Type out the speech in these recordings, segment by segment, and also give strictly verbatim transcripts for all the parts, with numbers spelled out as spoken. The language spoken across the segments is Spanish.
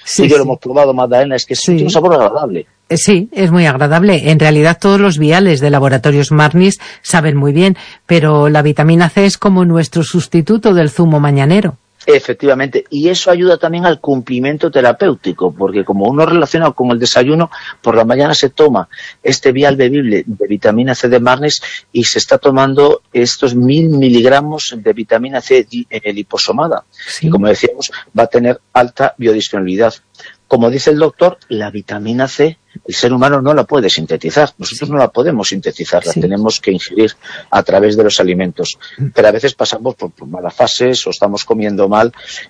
Sí, y yo sí. lo hemos probado, Magdalena, es que Sí. tiene un sabor agradable. Sí, es muy agradable. En realidad todos los viales de Laboratorios Marnis saben muy bien, pero la vitamina C es como nuestro sustituto del zumo mañanero. Efectivamente, y eso ayuda también al cumplimiento terapéutico, porque como uno relaciona con el desayuno, por la mañana se toma este vial bebible de vitamina C de Marnis y se está tomando estos mil miligramos de vitamina C liposomada, Sí. y como decíamos, va a tener alta biodisponibilidad. Como dice el doctor, la vitamina C el ser humano no la puede sintetizar. Nosotros Sí. no la podemos sintetizar, la Sí. tenemos que ingerir a través de los alimentos. Pero a veces pasamos por, por malas fases o estamos comiendo mal,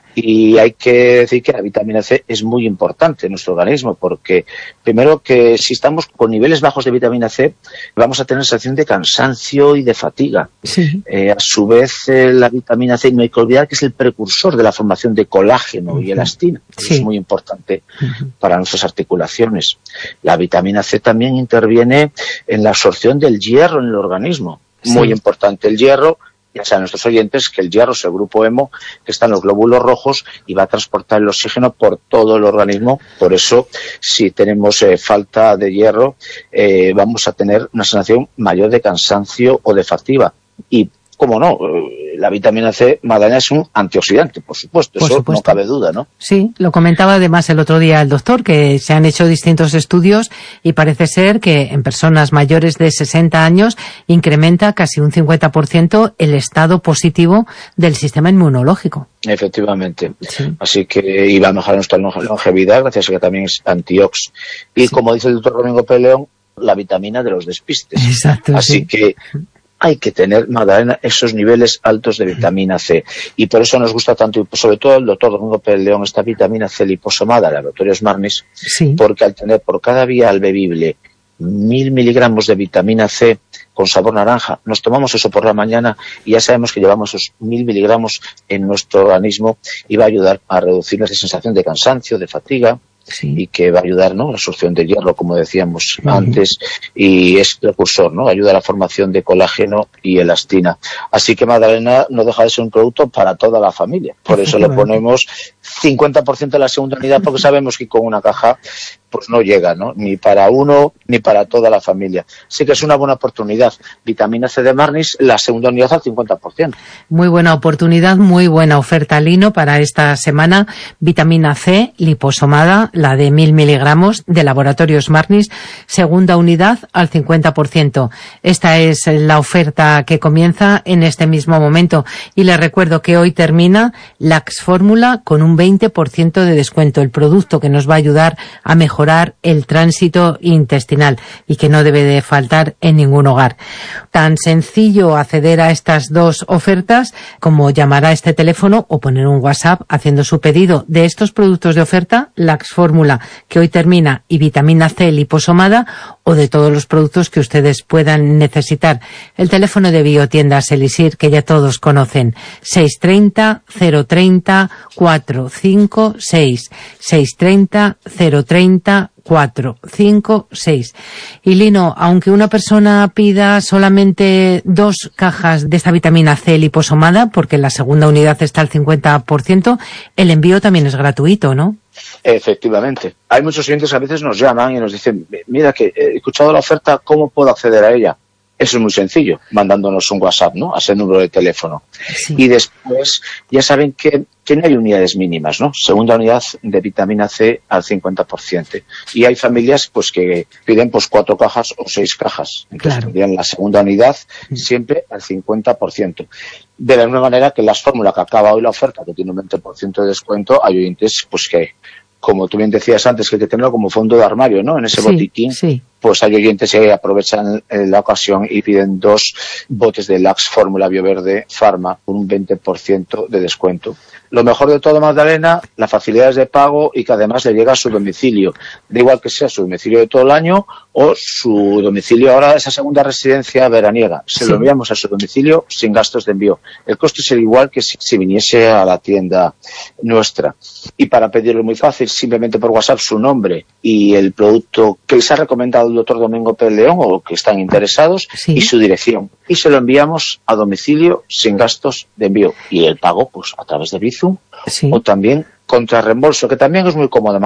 y hay que decir que la vitamina C es muy importante en nuestro organismo, porque primero que si estamos con niveles bajos de vitamina C vamos a tener sensación de cansancio y de fatiga. Sí. Eh, a su vez, eh, la vitamina C, no hay que olvidar que es el precursor de la formación de colágeno uh-huh. y elastina. Sí. Es muy importante uh-huh. para nuestras articulaciones. La vitamina C también interviene en la absorción del hierro en el organismo. Sí. Muy importante el hierro. Ya saben nuestros oyentes que el hierro es el grupo hemo que está en los glóbulos rojos y va a transportar el oxígeno por todo el organismo. Por eso, si tenemos eh, falta de hierro, eh, vamos a tener una sensación mayor de cansancio o de fatiga. Y, cómo no, la vitamina C, Magdalena, es un antioxidante, por supuesto, por eso supuesto. no cabe duda, ¿no? Sí, lo comentaba además el otro día el doctor, que se han hecho distintos estudios y parece ser que en personas mayores de sesenta años incrementa casi un cincuenta por ciento el estado positivo del sistema inmunológico. Efectivamente. Sí. Así que iba a mejorar nuestra longevidad, gracias a que también es antiox. Y sí. como dice el doctor Domingo P. León, la vitamina de los despistes. Exacto. Así sí. que hay que tener, Magdalena, esos niveles altos de vitamina C. Y por eso nos gusta tanto, y sobre todo el doctor Domingo P. León, esta vitamina C liposomada, Laboratorios Marnis, sí. porque al tener por cada vial bebible mil miligramos de vitamina C con sabor naranja, nos tomamos eso por la mañana y ya sabemos que llevamos esos mil miligramos en nuestro organismo y va a ayudar a reducir esa sensación de cansancio, de fatiga. Sí. Y que va a ayudar, ¿no?, la absorción de hierro, como decíamos uh-huh. antes, y es precursor, ¿no?, ayuda a la formación de colágeno y elastina. Así que Magdalena no deja de ser un producto para toda la familia. Por eso le ponemos cincuenta por ciento de la segunda unidad, porque sabemos que con una caja pues no llega, ¿no?, ni para uno ni para toda la familia. Así que es una buena oportunidad. Vitamina C de Marnis, la segunda unidad al cincuenta por ciento. Muy buena oportunidad, muy buena oferta, Lino, para esta semana. Vitamina C liposomada, la de mil miligramos de Laboratorios Marnis, segunda unidad al cincuenta por ciento. Esta es la oferta que comienza en este mismo momento. Y les recuerdo que hoy termina Lax Fórmula con un veinte por ciento de descuento, el producto que nos va a ayudar a mejorar el tránsito intestinal y que no debe de faltar en ningún hogar. Tan sencillo acceder a estas dos ofertas como llamar a este teléfono o poner un WhatsApp haciendo su pedido de estos productos de oferta, Lax Fórmula, que hoy termina, y vitamina C liposomada, o de todos los productos que ustedes puedan necesitar. El teléfono de Biotiendas Elisir, que ya todos conocen, seis tres cero, cero tres cero, cuatro cinco seis, seis tres cero, cero tres cero, cuatro cinco seis. Y Lino, aunque una persona pida solamente dos cajas de esta vitamina C liposomada, porque la segunda unidad está al cincuenta por ciento, el envío también es gratuito, ¿no? Efectivamente. Hay muchos clientes que a veces nos llaman y nos dicen, mira que he escuchado la oferta, ¿cómo puedo acceder a ella? Eso es muy sencillo, mandándonos un WhatsApp, ¿no?, a ese número de teléfono. Sí. Y después ya saben que, que no hay unidades mínimas, ¿no? Segunda unidad de vitamina C al cincuenta por ciento. Y hay familias pues que piden pues cuatro cajas o seis cajas. Entonces claro. piden la segunda unidad siempre al cincuenta por ciento. De la misma manera que las fórmulas que acaba hoy la oferta, que tiene un veinte por ciento de descuento, hay oyentes pues que, como tú bien decías antes, que hay que tenerlo como fondo de armario, ¿no?, en ese sí, botiquín. Sí. Pues hay oyentes que aprovechan la ocasión y piden dos botes de Lax Fórmula Bioverde Pharma con un veinte por ciento de descuento. Lo mejor de todo, Magdalena, las facilidades de pago y que además le llega a su domicilio. Da igual que sea su domicilio de todo el año o su domicilio ahora, esa segunda residencia veraniega. Se sí. lo enviamos a su domicilio sin gastos de envío. El costo es el igual que si, si viniese a la tienda nuestra. Y para pedirlo muy fácil, simplemente por WhatsApp su nombre y el producto que les ha recomendado el doctor Domingo P. León o que están interesados sí. y su dirección. Y se lo enviamos a domicilio sin gastos de envío. Y el pago, pues a través de Bizum sí. o también contra reembolso, que también es muy cómodo.